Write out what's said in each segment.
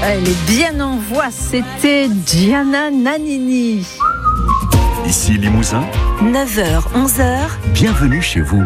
Elle est bien en voix, c'était Gianna Nannini. Ici Limousin, 9h, 11h. bienvenue chez vous.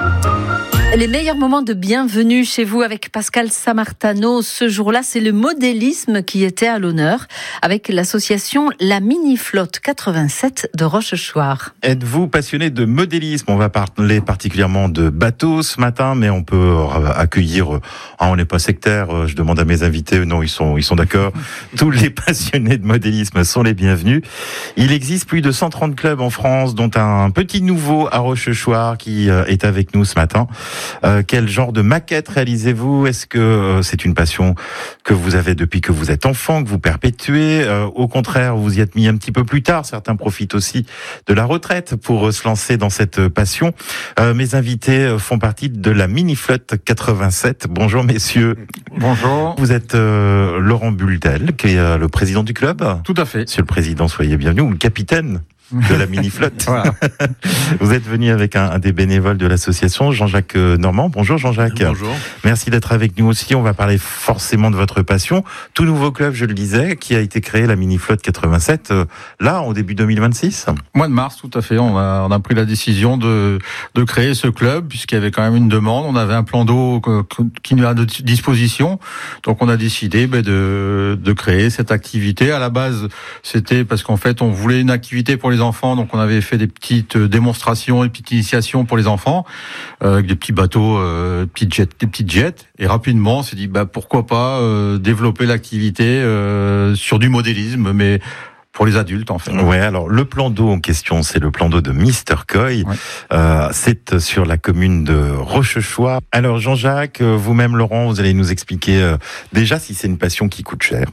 Les meilleurs moments de bienvenue chez vous avec Pascal Sammartano. Ce jour-là, c'est le modélisme qui était à l'honneur avec l'association La Mini-Flotte 87 de Rochechouart. Êtes-vous passionné de modélisme ? On va parler particulièrement de bateaux ce matin, mais on peut accueillir, on n'est pas sectaire, je demande à mes invités, non, ils sont d'accord. Tous les passionnés de modélisme sont les bienvenus. Il existe plus de 130 clubs en France, dont un petit nouveau à Rochechouart qui est avec nous ce matin. Quel genre de maquette réalisez-vous ? Est-ce que c'est une passion que vous avez depuis que vous êtes enfant, que vous perpétuez ? Au contraire, vous y êtes mis un petit peu plus tard. Certains profitent aussi de la retraite pour se lancer dans cette passion. Mes invités font partie de la Mini-Flotte 87. Bonjour messieurs. Bonjour. Vous êtes Laurent Bultel, qui est le président du club. Tout à fait. Monsieur le président, soyez bienvenu, ou le capitaine de la Mini-Flotte. Voilà. Vous êtes venu avec un des bénévoles de l'association, Jean-Jacques Normand. Bonjour Jean-Jacques. Bonjour. Merci d'être avec nous aussi. On va parler forcément de votre passion. Tout nouveau club, je le disais, qui a été créé, la Mini-Flotte 87, là, au début 2026. Mois de mars, tout à fait. On a pris la décision de créer ce club, puisqu'il y avait quand même une demande. On avait un plan d'eau qui nous a de disposition. Donc on a décidé de créer cette activité. À la base, c'était parce qu'en fait, on voulait une activité pour les enfants, donc on avait fait des petites démonstrations, des petites initiations pour les enfants, avec des petits bateaux, des petites jets, et rapidement on s'est dit pourquoi pas développer l'activité sur du modélisme, mais pour les adultes en fait. Ouais, alors le plan d'eau en question, c'est le plan d'eau de Mister Coy. Ouais. C'est sur la commune de Rochechouart. Alors Jean-Jacques, vous-même Laurent, vous allez nous expliquer déjà si c'est une passion qui coûte cher.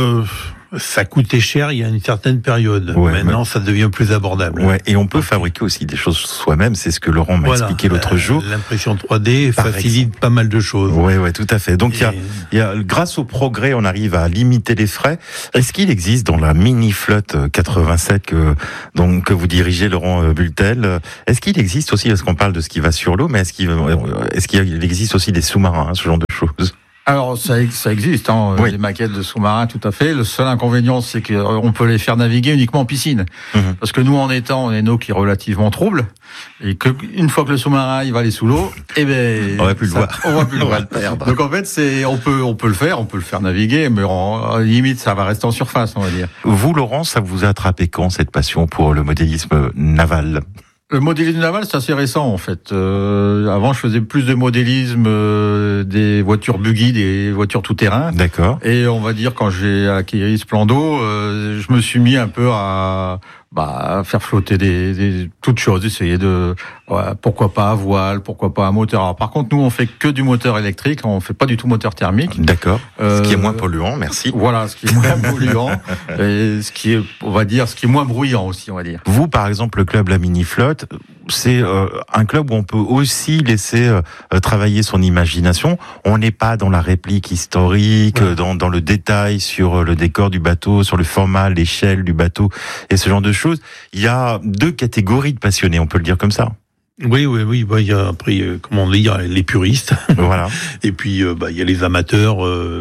Ça coûtait cher il y a une certaine période. Ouais, maintenant, ça devient plus abordable. Ouais, et on peut fabriquer aussi des choses soi-même. C'est ce que Laurent m'a expliqué l'autre jour. L'impression 3D facilite pas mal de choses. Ouais, tout à fait. Donc, il y a, grâce au progrès, on arrive à limiter les frais. Est-ce qu'il existe dans la Mini-Flotte 87 que vous dirigez, Laurent Bultel, est-ce qu'il existe aussi, parce qu'on parle de ce qui va sur l'eau, mais est-ce qu'il existe aussi des sous-marins, ce genre de choses ? Alors ça existe, oui. Les maquettes de sous-marins, tout à fait. Le seul inconvénient, c'est qu'on peut les faire naviguer uniquement en piscine, parce que nous, on est une eau qui est relativement trouble, et que une fois que le sous-marin il va aller sous l'eau, on va plus le voir, on va plus le voir. Donc en fait, on peut le faire naviguer, mais limite ça va rester en surface, on va dire. Vous, Laurent, ça vous a attrapé quand cette passion pour le modélisme naval ? Le modélisme naval, c'est assez récent en fait. Avant, je faisais plus de modélisme des voitures buggy, des voitures tout-terrain. D'accord. Et on va dire, quand j'ai acquis ce plan d'eau, je me suis mis un peu à faire flotter toutes choses, essayer pourquoi pas à voile, pourquoi pas à moteur. Alors par contre, nous on fait que du moteur électrique, on fait pas du tout moteur thermique. D'accord. Ce qui est moins polluant, merci. Voilà, ce qui est moins polluant et ce qui est moins bruyant aussi, on va dire. Vous, par exemple, le club La Mini-Flotte, c'est un club où on peut aussi laisser travailler son imagination. On n'est pas dans la réplique historique, dans le détail sur le décor du bateau, sur le format, l'échelle du bateau et ce genre de choses. Il y a deux catégories de passionnés, on peut le dire comme ça. Oui. Il y a après, comment dire, les puristes. Voilà. Et puis il y a les amateurs.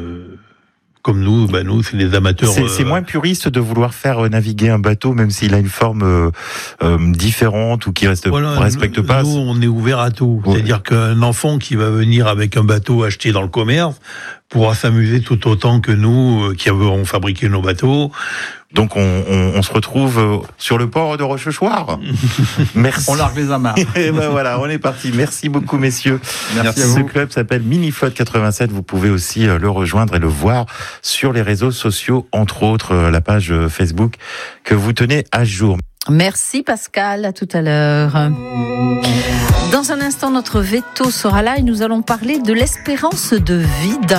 Comme nous, c'est des amateurs. C'est moins puriste de vouloir faire naviguer un bateau, même s'il a une forme différente ou qui respecte pas. Nous, on est ouvert à tout. Ouais. C'est-à-dire qu'un enfant qui va venir avec un bateau acheté dans le commerce pourra s'amuser tout autant que nous qui avons fabriqué nos bateaux. Donc on se retrouve sur le port de Rochechouart. Merci. On largue les amarres. Et voilà, on est parti. Merci beaucoup messieurs. Merci à vous. Ce club s'appelle Mini-Flotte 87. Vous pouvez aussi le rejoindre et le voir sur les réseaux sociaux, entre autres la page Facebook que vous tenez à jour. Merci Pascal, à tout à l'heure. Dans un instant, notre veto sera là et nous allons parler de l'espérance de vie d'un